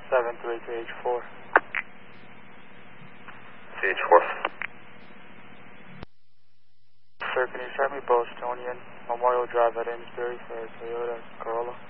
733H4. CH4. Sir, can you send me Bostonian Memorial Drive at Amesbury for a Toyota Corolla?